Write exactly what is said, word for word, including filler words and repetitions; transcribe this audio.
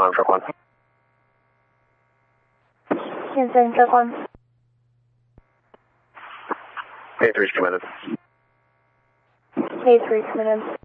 on truck one. Houston, truck one. A three's committed. A three committed.